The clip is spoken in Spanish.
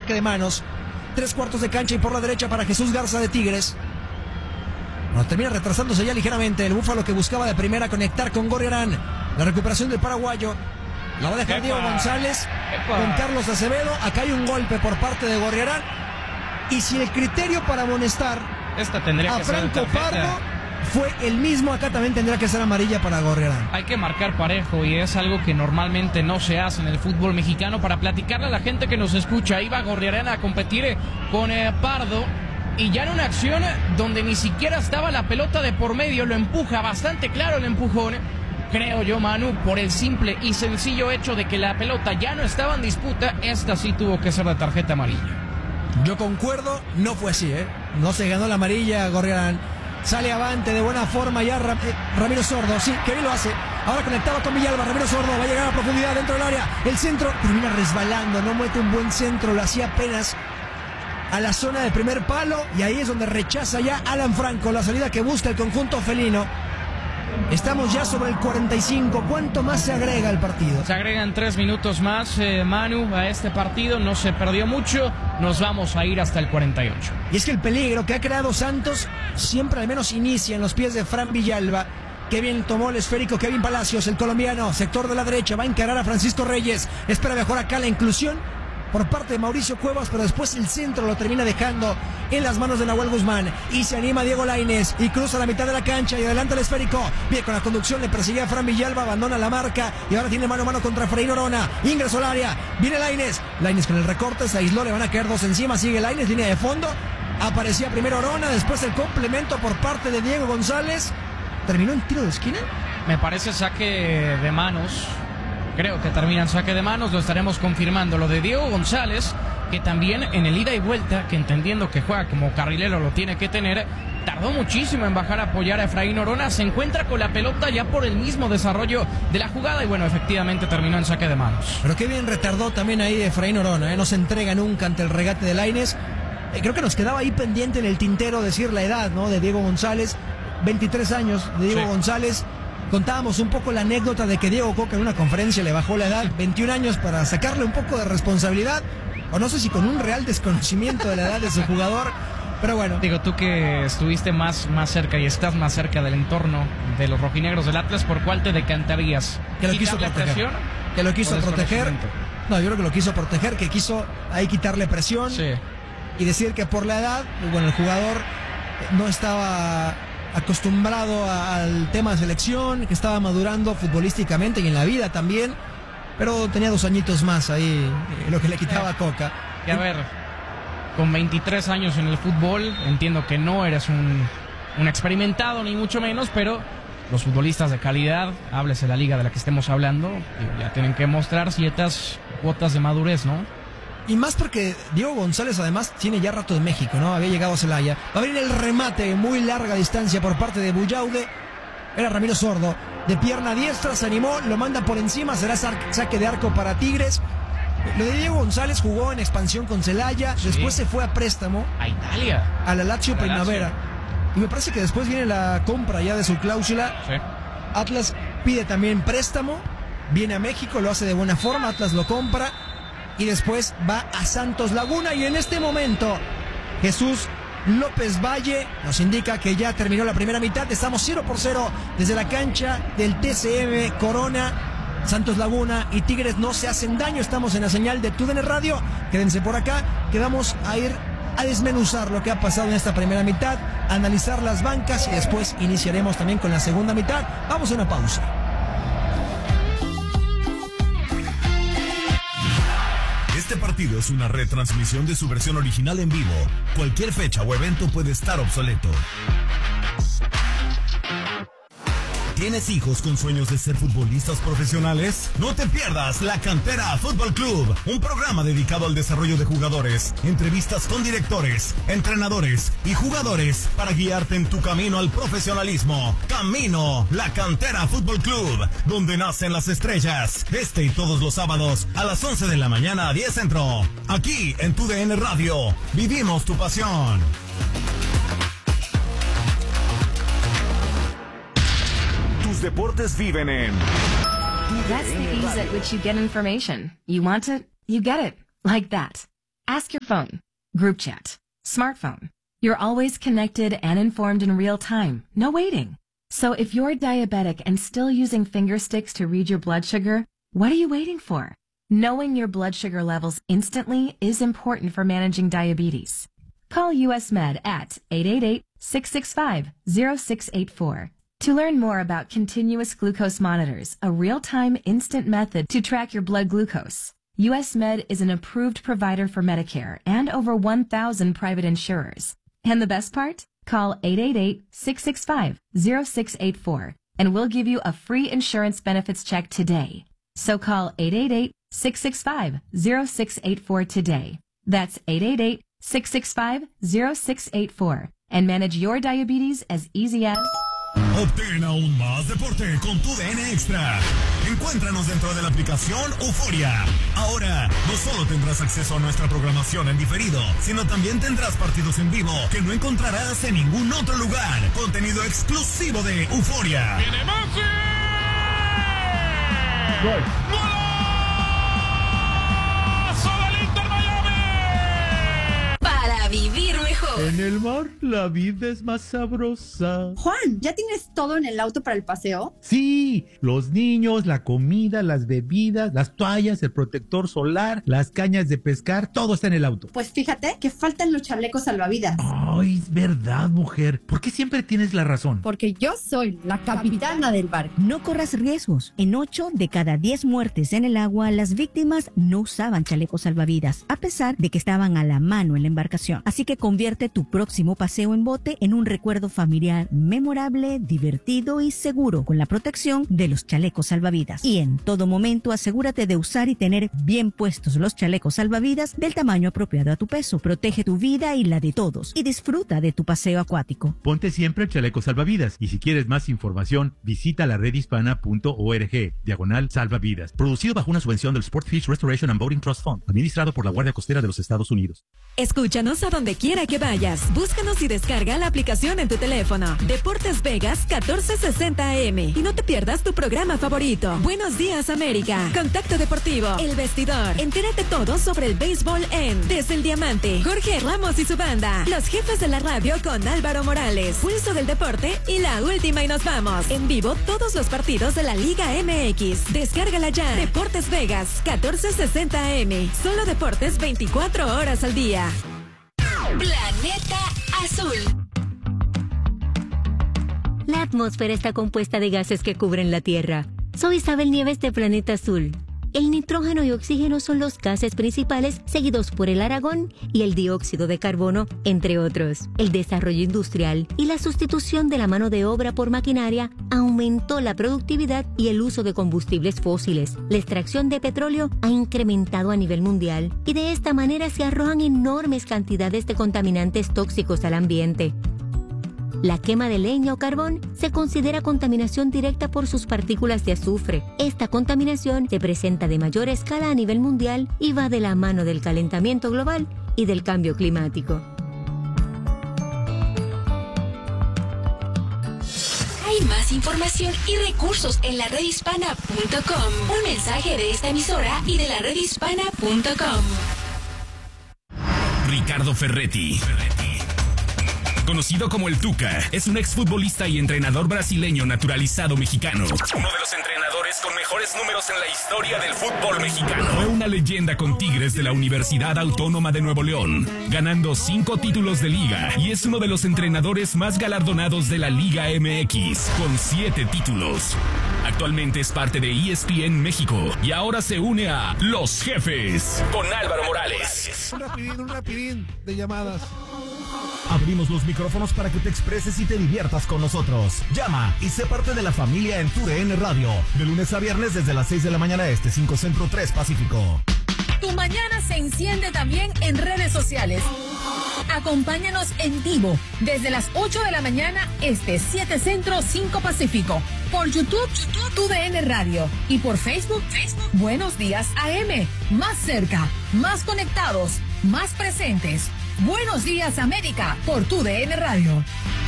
saque de manos. 3/4 de cancha y por la derecha para Jesús Garza de Tigres. No, termina retrasándose ya ligeramente el Búfalo, que buscaba de primera conectar con Gorriarán. La recuperación del paraguayo. La va a dejar Diego González con Carlos Acevedo. Acá hay un golpe por parte de Gorriarán. Y si el criterio para amonestar a Franco Pardo fue el mismo, acá también tendría que ser amarilla para Gorriarán. Hay que marcar parejo y es algo que normalmente no se hace en el fútbol mexicano. Para platicarle a la gente que nos escucha, iba Gorriarán a competir con Pardo y ya en una acción donde ni siquiera estaba la pelota de por medio, lo empuja, bastante claro el empujón, creo yo, Manu, por el simple y sencillo hecho de que la pelota ya no estaba en disputa. Esta sí tuvo que ser de tarjeta amarilla. Yo concuerdo, no fue así, no se ganó la amarilla Gorriarán. Sale avante de buena forma ya Ramiro Sordo, sí, que bien lo hace. Ahora conectaba con Villalba, Ramiro Sordo va a llegar a profundidad dentro del área. El centro termina resbalando, no mete un buen centro, lo hacía apenas a la zona de primer palo. Y ahí es donde rechaza ya Alan Franco, la salida que busca el conjunto felino. Estamos ya sobre el 45. ¿Cuánto más se agrega al partido? Se agregan 3 minutos más, Manu, a este partido. No se perdió mucho. Nos vamos a ir hasta el 48. Y es que el peligro que ha creado Santos siempre al menos inicia en los pies de Fran Villalba. Qué bien tomó el esférico Kevin Palacios, el colombiano, sector de la derecha, va a encarar a Francisco Reyes. Espera mejor acá la inclusión por parte de Mauricio Cuevas, pero después el centro lo termina dejando en las manos de Nahuel Guzmán. Y se anima Diego Lainez y cruza la mitad de la cancha y adelanta el esférico. Bien, con la conducción le persigue a Fran Villalba, abandona la marca y ahora tiene mano a mano contra Efraín Orona. Ingresó al área, viene Lainez con el recorte, se aisló, le van a caer dos encima, sigue Lainez, línea de fondo. Aparecía primero Orona, después el complemento por parte de Diego González. ¿Terminó en tiro de esquina? Me parece saque de manos. Creo que termina en saque de manos, lo estaremos confirmando. Lo de Diego González, que también en el ida y vuelta, que entendiendo que juega como carrilero lo tiene que tener, tardó muchísimo en bajar a apoyar a Efraín Orona. Se encuentra con la pelota ya por el mismo desarrollo de la jugada y bueno, efectivamente terminó en saque de manos. Pero qué bien retardó también ahí Efraín Orona, no se entrega nunca ante el regate de Lainez. Creo que nos quedaba ahí pendiente en el tintero decir la edad, ¿no?, de Diego González. 23 años de Diego González. Contábamos un poco la anécdota de que Diego Coca en una conferencia le bajó la edad, 21 años, para sacarle un poco de responsabilidad, o no sé si con un real desconocimiento de la edad de su jugador, pero bueno. Digo, tú que estuviste más cerca y estás más cerca del entorno de los rojinegros del Atlas, ¿por cuál te decantarías? Que lo quiso proteger. Presión, que lo quiso proteger. No, yo creo que lo quiso proteger, que quiso ahí quitarle presión y decir que por la edad, bueno, el jugador no estaba acostumbrado al tema de selección, que estaba madurando futbolísticamente y en la vida también, pero tenía 2 añitos más ahí, lo que le quitaba a Coca. Que a ver, con 23 años en el fútbol, entiendo que no eres un experimentado ni mucho menos, pero los futbolistas de calidad, háblese de la liga de la que estemos hablando, ya tienen que mostrar ciertas cuotas de madurez, ¿no? Y más porque Diego González además tiene ya rato de México, ¿no? Había llegado a Celaya. Va a venir el remate muy larga distancia por parte de Bullaude. Era Ramiro Sordo. De pierna diestra se animó, lo manda por encima. Será saque de arco para Tigres. Lo de Diego González, jugó en expansión con Celaya. Después se fue a préstamo. A Italia. A la Lazio Primavera. Y me parece que después viene la compra ya de su cláusula. Atlas pide también préstamo. Viene a México, lo hace de buena forma. Atlas lo compra. Y después va a Santos Laguna. Y en este momento Jesús López Valle nos indica que ya terminó la primera mitad. Estamos 0-0 desde la cancha del TCM Corona. Santos Laguna y Tigres no se hacen daño. Estamos en la señal de TUDN Radio. Quédense por acá, que vamos a ir a desmenuzar lo que ha pasado en esta primera mitad, analizar las bancas y después iniciaremos también con la segunda mitad. Vamos a una pausa. Este partido es una retransmisión de su versión original en vivo. Cualquier fecha o evento puede estar obsoleto. ¿Tienes hijos con sueños de ser futbolistas profesionales? No te pierdas La Cantera Fútbol Club, un programa dedicado al desarrollo de jugadores, entrevistas con directores, entrenadores y jugadores para guiarte en tu camino al profesionalismo. Camino La Cantera Fútbol Club, donde nacen las estrellas. Este y todos los sábados a las 11 de la mañana a 10 Centro. Aquí en TUDN Radio, vivimos tu pasión. Tus deportes viven en... That's the ease at which you get information. You want it, you get it. Like that. Ask your phone. Group chat. Smartphone. You're always connected and informed in real time. No waiting. So if you're diabetic and still using finger sticks to read your blood sugar, what are you waiting for? Knowing your blood sugar levels instantly is important for managing diabetes. Call US Med at 888-665-0684 to learn more about continuous glucose monitors, a real-time instant method to track your blood glucose. US Med is an approved provider for Medicare and over 1,000 private insurers. And the best part? Call 888-665-0684 and we'll give you a free insurance benefits check today. So call 888-665-0684 today. That's 888-665-0684 and manage your diabetes as easy as... Obtén aún más deporte con tu DN Extra. Encuéntranos dentro de la aplicación Euforia. Ahora, no solo tendrás acceso a nuestra programación en diferido, sino también tendrás partidos en vivo que no encontrarás en ningún otro lugar. Contenido exclusivo de Euforia. ¡Viene Messi! ¡Gol! ¡Golazo del Inter Miami! Para vivir mejor. En el mar la vida es más sabrosa. Juan, ¿ya tienes todo en el auto para el paseo? Sí, los niños, la comida, las bebidas, las toallas, el protector solar, las cañas de pescar, todo está en el auto. Pues fíjate que faltan los chalecos salvavidas. Ay, es verdad, mujer. ¿Por qué siempre tienes la razón? Porque yo soy la capitana del barco. No corras riesgos. En 8 de cada 10 muertes en el agua, las víctimas no usaban chalecos salvavidas, a pesar de que estaban a la mano en la embarcación. Así que convierte tu próximo paseo en bote en un recuerdo familiar memorable, divertido y seguro con la protección de los chalecos salvavidas. Y en todo momento asegúrate de usar y tener bien puestos los chalecos salvavidas del tamaño apropiado a tu peso. Protege tu vida y la de todos y disfruta de tu paseo acuático. Ponte siempre el chaleco salvavidas y si quieres más información, visita la redhispana.org/salvavidas. Producido bajo una subvención del Sportfish Restoration and Boating Trust Fund, administrado por la Guardia Costera de los Estados Unidos. Escúchanos a donde quiera que vayas. Búscanos y descarga la aplicación en tu teléfono. Deportes Vegas 1460 AM. Y no te pierdas tu programa favorito. Buenos Días América. Contacto Deportivo. El Vestidor. Entérate todo sobre el béisbol en Desde el Diamante. Jorge Ramos y su banda. Los jefes de la radio con Álvaro Morales. Pulso del Deporte y La Última y nos vamos. En vivo todos los partidos de la Liga MX. Descárgala ya. Deportes Vegas 1460 AM. Solo deportes 24 horas al día. Planeta Azul. La atmósfera está compuesta de gases que cubren la Tierra. Soy Isabel Nieves de Planeta Azul. El nitrógeno y oxígeno son los gases principales, seguidos por el argón y el dióxido de carbono, entre otros. El desarrollo industrial y la sustitución de la mano de obra por maquinaria aumentó la productividad y el uso de combustibles fósiles. La extracción de petróleo ha incrementado a nivel mundial y de esta manera se arrojan enormes cantidades de contaminantes tóxicos al ambiente. La quema de leña o carbón se considera contaminación directa por sus partículas de azufre. Esta contaminación se presenta de mayor escala a nivel mundial y va de la mano del calentamiento global y del cambio climático. Hay más información y recursos en la redhispana.com. Un mensaje de esta emisora y de la redhispana.com. Ricardo Ferretti. Conocido como el Tuca, es un exfutbolista y entrenador brasileño naturalizado mexicano. Uno de los entrenadores con mejores números en la historia del fútbol mexicano. Fue una leyenda con Tigres de la Universidad Autónoma de Nuevo León, ganando 5 títulos de liga y es uno de los entrenadores más galardonados de la Liga MX, con 7 títulos. Actualmente es parte de ESPN México y ahora se une a Los Jefes con Álvaro Morales. Un rapidín de llamadas. Abrimos los micrófonos para que te expreses y te diviertas con nosotros. Llama y sé parte de la familia en tu DN Radio. De lunes a viernes desde las 6 de la mañana este, 5 Centro, 3 Pacífico. Tu mañana se enciende también en redes sociales. Acompáñanos en vivo desde las 8 de la mañana este, 7 Centro, 5 Pacífico. Por YouTube, tu DN Radio. Y por Facebook, Buenos Días AM. Más cerca, más conectados, más presentes. Buenos Días América por tu DN Radio.